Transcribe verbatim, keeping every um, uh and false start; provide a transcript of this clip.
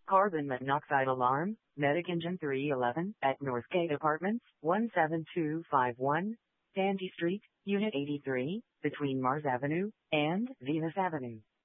Carbon monoxide alarm, Medic Engine three eleven, at Northgate Apartments, one seven two five one, Dandy Street, Unit eighty-three, between Mars Avenue and Venus Avenue.